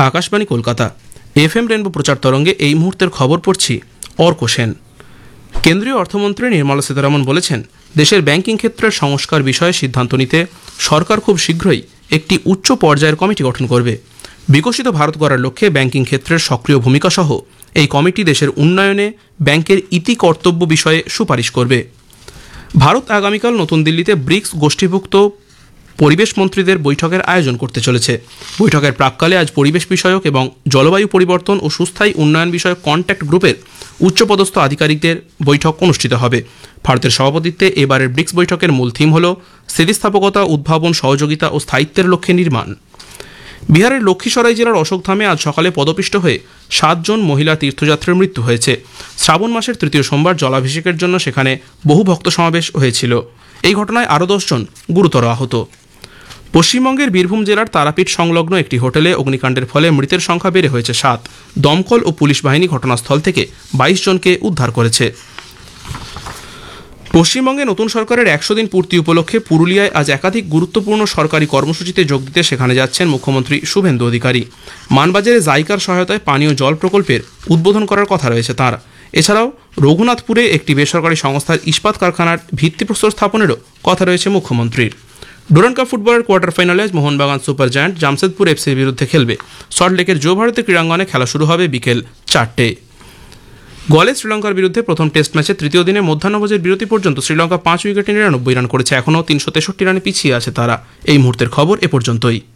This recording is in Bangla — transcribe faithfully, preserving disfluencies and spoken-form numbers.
Akashvani Kolkata F M rainbow প্রচার তরঙ্গে এই মুহূর্তের খবর পড়ছি অর্ক সেন। কেন্দ্রীয় অর্থমন্ত্রী নির্মলা সীতারামন বলেছেন, দেশের ব্যাংকিং ক্ষেত্রের সংস্কার বিষয়ে সিদ্ধান্ত নিতে সরকার খুব শীঘ্রই একটি উচ্চ পর্যায়ের কমিটি গঠন করবে। বিকশিত ভারত গড়ার লক্ষ্যে ব্যাংকিং ক্ষেত্রের সক্রিয় ভূমিকা সহ এই কমিটি দেশের উন্নয়নে ব্যাংকের ইতি কর্তব্য বিষয়ে সুপারিশ করবে। ভারত আগামীকাল নতুন দিল্লিতে ব্রিক্স গোষ্ঠীভুক্ত পরিবেশ মন্ত্রীদের বৈঠকের আয়োজন করতে চলেছে। বৈঠকের প্রাক্কালে আজ পরিবেশ বিষয়ক এবং জলবায়ু পরিবর্তন ও সুস্থায়ী উন্নয়ন বিষয়ক কন্ট্যাক্ট গ্রুপের উচ্চপদস্থ আধিকারিকদের বৈঠক অনুষ্ঠিত হবে। ভারতের সভাপতিত্বে এবারের ব্রিক্স বৈঠকের মূল থিম হল স্থিতিস্থাপকতা, উদ্ভাবন, সহযোগিতা ও স্থায়িত্বের লক্ষ্যে নির্মাণ। বিহারের লক্ষ্মীসরাই জেলার অশোকধামে আজ সকালে পদপিষ্ট হয়ে সাতজন মহিলা তীর্থযাত্রীর মৃত্যু হয়েছে। শ্রাবণ মাসের তৃতীয় সোমবার জলাভিষেকের জন্য সেখানে বহু ভক্ত সমাবেশ হয়েছিল। এই ঘটনায় আরও দশজন গুরুতর আহত। পশ্চিমবঙ্গের বীরভূম জেলার তারাপীঠ সংলগ্ন একটি হোটেলে অগ্নিকাণ্ডের ফলে মৃতের সংখ্যা বেড়ে হয়েছে সাত। দমকল ও পুলিশ বাহিনী ঘটনাস্থল থেকে বাইশ জনকে উদ্ধার করেছে। পশ্চিমবঙ্গে নতুন সরকারের একশো দিন পূর্তি উপলক্ষে পুরুলিয়ায় আজ একাধিক গুরুত্বপূর্ণ সরকারি কর্মসূচিতে যোগ দিতে সেখানে যাচ্ছেন মুখ্যমন্ত্রী শুভেন্দু অধিকারী। মানবাজারে জাইকার সহায়তায় পানীয় জল প্রকল্পের উদ্বোধন করার কথা রয়েছে তাঁর। এছাড়াও রঘুনাথপুরে একটি বেসরকারি সংস্থার ইস্পাত কারখানার ভিত্তিপ্রস্তর স্থাপনেরও কথা রয়েছে মুখ্যমন্ত্রীর। ডুরান্ড কাপ ফুটবলের কোয়ার্টার ফাইনালে আজ মোহনবাগান সুপার জায়ান্ট জামশেদপুর এফসির বিরুদ্ধে খেলবে। সল্টলেকের যুব ভারতী ক্রীড়াঙ্গনে খেলা শুরু হবে বিকেল চারটে। গোয়ালে শ্রীলঙ্কার বিরুদ্ধে প্রথম টেস্ট ম্যাচে তৃতীয় দিনে মধ্যাহ্নভোজের বিরতি পর্যন্ত শ্রীলঙ্কা পাঁচ উইকেটে নিরানব্বই রান করেছে। এখনও তিনশো তেষট্টি রানে পিছিয়ে আছে তারা। এই মুহূর্তের খবর এ পর্যন্তই।